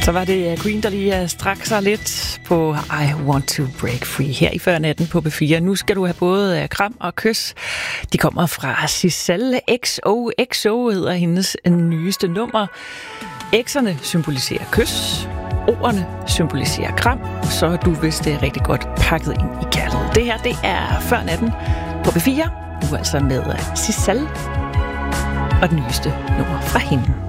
Så var det Queen, der lige strak sig lidt på I Want to Break Free her i Før Natten på B4. Nu skal du have både kram og kys. De kommer fra Sissel. XOXO hedder hendes nyeste nummer. X'erne symboliserer kys. Ordene symboliserer kram. Så er du vist rigtig godt pakket ind i kærlighed. Det her, det er Før Natten på B4. Nu altså med Sissel og den nyeste nummer fra hende.